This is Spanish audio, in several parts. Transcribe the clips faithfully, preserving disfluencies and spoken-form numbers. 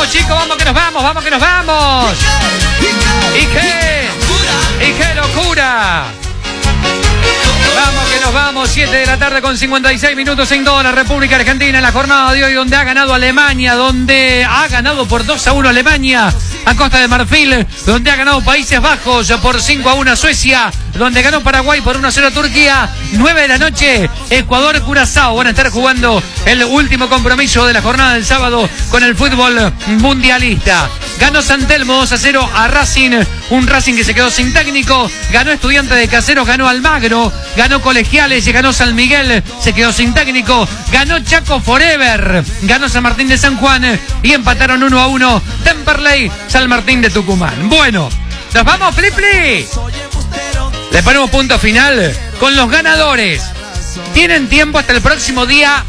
vamos, chicos, vamos que nos vamos, vamos que nos vamos. ¿Y qué? ¿Y qué locura? Vamos que nos vamos, siete de la tarde con cincuenta y seis minutos en toda la República Argentina en la jornada de hoy, donde ha ganado Alemania, donde ha ganado por dos a uno Alemania a Costa de Marfil, donde ha ganado Países Bajos por cinco a uno a Suecia, donde ganó Paraguay por uno a cero a Turquía. nueve de la noche, Ecuador, Curazao van a estar jugando el último compromiso de la jornada del sábado con el fútbol mundialista. Ganó San Telmo dos a cero a Racing, un Racing que se quedó sin técnico. Ganó Estudiantes de Caseros, ganó Almagro, ganó Colegiales y ganó San Miguel, se quedó sin técnico. Ganó Chaco Forever, ganó San Martín de San Juan y empataron uno a uno Temperley, San Martín de Tucumán. Bueno, nos vamos, Flipli. Le ponemos punto final con los ganadores. Tienen tiempo hasta el próximo día,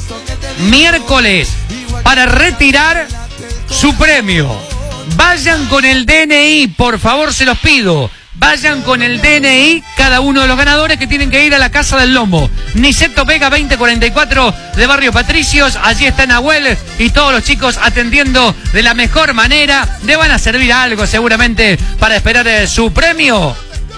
miércoles, para retirar su premio. Vayan con el D N I, por favor, se los pido. Vayan con el D N I cada uno de los ganadores que tienen que ir a la Casa del Lomo. Niceto Vega veinte cuarenta y cuatro de Barrio Patricios. Allí está Nahuel y todos los chicos atendiendo de la mejor manera. Le van a servir algo seguramente para esperar eh, su premio.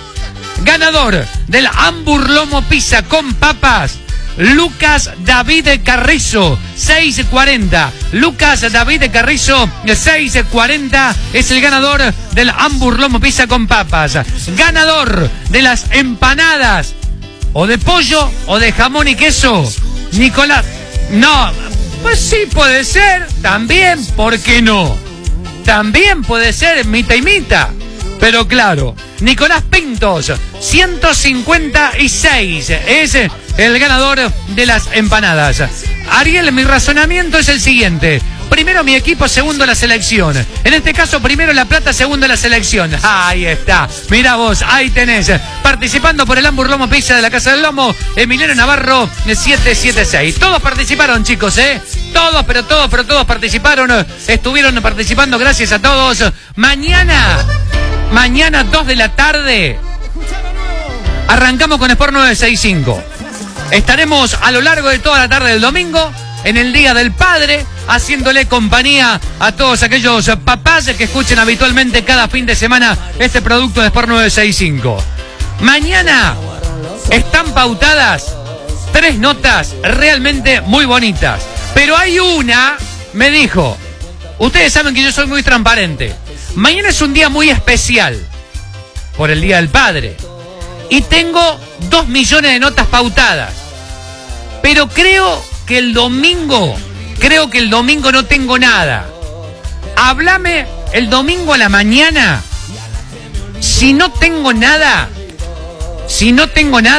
Ganador del Hambur Lomo Pizza con papas, Lucas David Carrizo, seis cuarenta. Lucas David Carrizo, seis cuarenta, es el ganador del Hambur Lomo Pizza con papas. Ganador de las empanadas, o de pollo, o de jamón y queso, Nicolás. No, pues sí puede ser, también, ¿por qué no? También puede ser mitad y mitad. Pero claro, Nicolás Pintos, ciento cincuenta y seis, es el ganador de las empanadas. Ariel, mi razonamiento es el siguiente. Primero mi equipo, segundo la selección. En este caso, primero la plata, segundo la selección. Ahí está. Mirá vos, ahí tenés. Participando por el Hambur Lomo Pizza de la Casa del Lomo, Emiliano Navarro, siete siete seis. Todos participaron, chicos, ¿eh? Todos, pero todos, pero todos participaron. Estuvieron participando, gracias a todos. Mañana... Mañana, dos de la tarde, arrancamos con Sport nueve sesenta y cinco. Estaremos a lo largo de toda la tarde del domingo, en el Día del Padre, haciéndole compañía a todos aquellos papás que escuchen habitualmente cada fin de semana este producto de Sport nueve sesenta y cinco. Mañana están pautadas tres notas realmente muy bonitas. Pero hay una, me dijo, ustedes saben que yo soy muy transparente. Mañana es un día muy especial por el Día del Padre y tengo dos millones de notas pautadas, pero creo que el domingo, creo que el domingo no tengo nada. Háblame el domingo a la mañana. Si no tengo nada, si no tengo nada